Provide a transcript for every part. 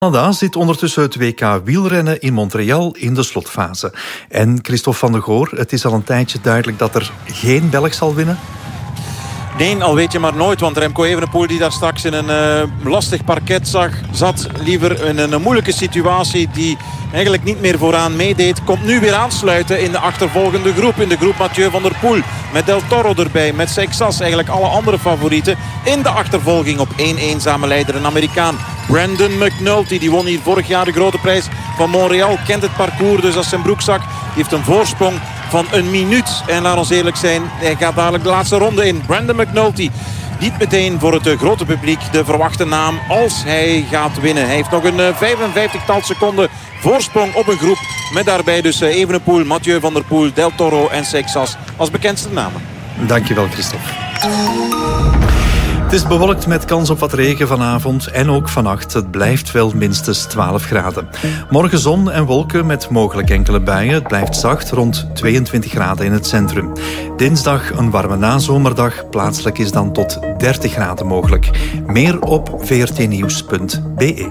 Canada zit ondertussen het WK wielrennen in Montreal in de slotfase. En Christophe van der Goor, het is al een tijdje duidelijk dat er geen Belg zal winnen. Nee, al weet je maar nooit. Want Remco Evenepoel, die daar straks in een lastig parket zat liever in een moeilijke situatie, die eigenlijk niet meer vooraan meedeed, komt nu weer aansluiten in de achtervolgende groep. In de groep Mathieu van der Poel. Met Del Toro erbij. Met Seixas. Eigenlijk alle andere favorieten in de achtervolging op één eenzame leider. Een Amerikaan. Brandon McNulty. Die won hier vorig jaar de grote prijs van Montreal. Kent het parcours dus als zijn broekzak. Die heeft een voorsprong van 1 minuut. En laat ons eerlijk zijn, hij gaat dadelijk de laatste ronde in. Brandon McNulty. Niet meteen voor het grote publiek de verwachte naam als hij gaat winnen. Hij heeft nog een 55-tal seconden voorsprong op een groep. Met daarbij dus Evenepoel, Mathieu van der Poel, Del Toro en Seixas als bekendste namen. Dankjewel, Christophe. Het is bewolkt met kans op wat regen vanavond en ook vannacht. Het blijft wel minstens 12 graden. Morgen zon en wolken met mogelijk enkele buien. Het blijft zacht, rond 22 graden in het centrum. Dinsdag een warme nazomerdag. Plaatselijk is dan tot 30 graden mogelijk. Meer op vrtnieuws.be.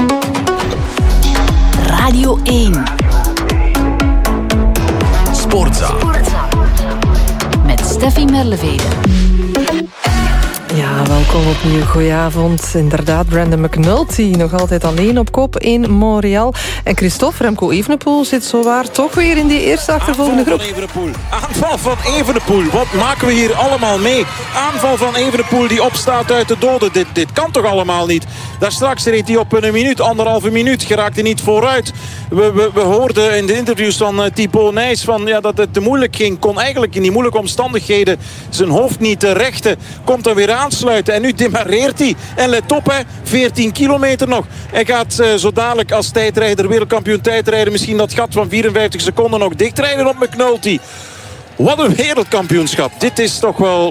Radio 1. Sportza. Met Steffi Merlevede. Ja, welkom opnieuw. Goedenavond. Inderdaad, Brandon McNulty nog altijd alleen op kop in Montreal. En Christophe, Remco Evenepoel zit zowaar toch weer in die eerste achtervolgende groep. Aanval van Evenepoel. Wat maken we hier allemaal mee? Aanval van Evenepoel die opstaat uit de doden. Dit kan toch allemaal niet? Daar straks reed hij op een minuut, 1,5 minuut. Geraakte niet vooruit. We hoorden in de interviews van Thibaut Nys dat het te moeilijk ging. Kon eigenlijk in die moeilijke omstandigheden zijn hoofd niet rechten. Komt dan weer aansluiten. En nu demareert hij. En let op, 14 kilometer nog. Hij gaat zo dadelijk als tijdrijder, wereldkampioen tijdrijden, misschien dat gat van 54 seconden nog dichtrijden op McNulty. Wat een wereldkampioenschap. Dit is toch wel...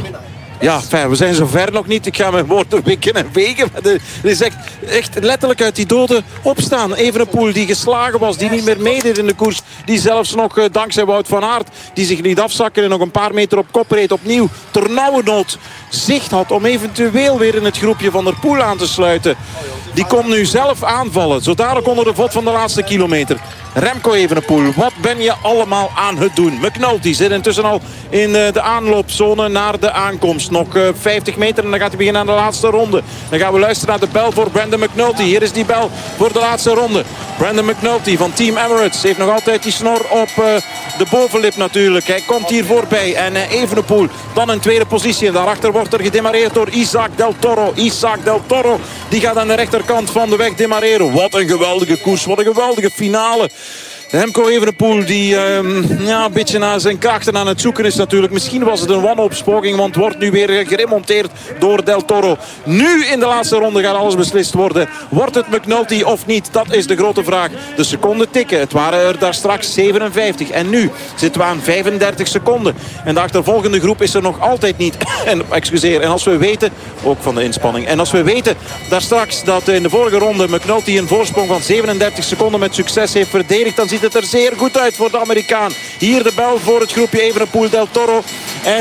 Ja, we zijn zo ver nog niet. Ik ga mijn woorden wikken en wegen. Er is echt letterlijk uit die doden opstaan. Evenepoel die geslagen was, die niet meer meedeed in de koers. Die zelfs nog dankzij Wout van Aert, die zich niet afzakken en nog een paar meter op kop reed, opnieuw ternauwernood zicht had om eventueel weer in het groepje van der Poel aan te sluiten. Die komt nu zelf aanvallen. Zo dadelijk onder de vod van de laatste kilometer. Remco Evenepoel, wat ben je allemaal aan het doen? McNulty zit intussen al in de aanloopzone naar de aankomst. Nog 50 meter en dan gaat hij beginnen aan de laatste ronde. Dan gaan we luisteren naar de bel voor Brandon McNulty. Hier is die bel voor de laatste ronde. Brandon McNulty van Team Emirates heeft nog altijd die snor op de bovenlip natuurlijk. Hij komt hier voorbij en Evenepoel dan in tweede positie. En daarachter wordt er gedemareerd door Isaac Del Toro. Isaac Del Toro die gaat aan de rechterkant van de weg demareren. Wat een geweldige koers, wat een geweldige finale. Remco Evenepoel die een beetje naar zijn krachten aan het zoeken is natuurlijk. Misschien was het een wanhoopspoging, want wordt nu weer geremonteerd door Del Toro. Nu in de laatste ronde gaat alles beslist worden. Wordt het McNulty of niet? Dat is de grote vraag. De seconden tikken. Het waren er daar straks 57. En nu zitten we aan 35 seconden. En de achtervolgende groep is er nog altijd niet. En als we weten, ook van de inspanning. En als we weten daar straks dat in de vorige ronde McNulty een voorsprong van 37 seconden met succes heeft verdedigd, dan ziet het er zeer goed uit voor de Amerikaan. Hier de bel voor het groepje Evenepoel, Del Toro. En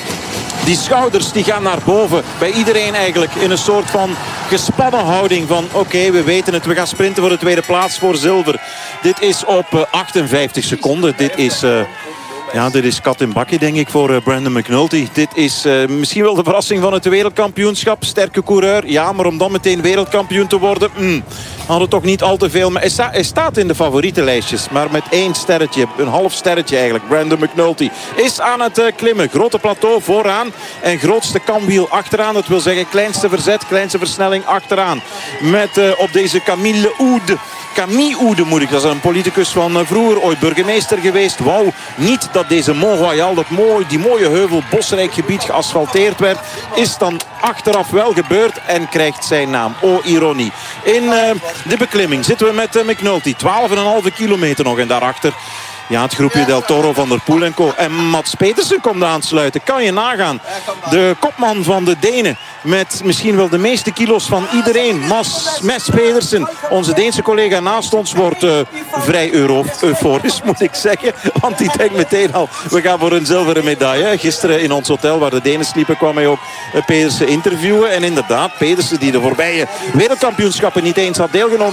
die schouders die gaan naar boven. Bij iedereen eigenlijk in een soort van gespannen houding van oké, we weten het. We gaan sprinten voor de tweede plaats voor zilver. Dit is op 58 seconden. Dit is kat in bakje, denk ik, voor Brandon McNulty. Dit is misschien wel de verrassing van het wereldkampioenschap. Sterke coureur, ja, maar om dan meteen wereldkampioen te worden, hadden toch niet al te veel. Maar hij staat in de favorietenlijstjes, maar met 1 sterretje, een half sterretje eigenlijk. Brandon McNulty is aan het klimmen. Grote plateau vooraan en grootste kamwiel achteraan. Dat wil zeggen kleinste verzet, kleinste versnelling achteraan. Met op deze Camille Oude moet ik. Dat is een politicus van vroeger, ooit burgemeester geweest. Wauw, niet dat deze Mont Royal, die mooie heuvel, bosrijk gebied geasfalteerd werd. Is dan achteraf wel gebeurd en krijgt zijn naam. Oh, ironie. In de beklimming zitten we met McNulty. 12,5 kilometer nog en daarachter Ja, het groepje Del Toro, Van der Poel en co. En Mats Pedersen komt aansluiten. Kan je nagaan. De kopman van de Denen. Met misschien wel de meeste kilo's van iedereen. Mats Pedersen, onze Deense collega naast ons, wordt vrij euforisch, moet ik zeggen. Want die denkt meteen al, we gaan voor een zilveren medaille. Gisteren in ons hotel waar de Denen sliepen kwam hij ook Pedersen interviewen. En inderdaad, Pedersen die de voorbije wereldkampioenschappen niet eens had deelgenomen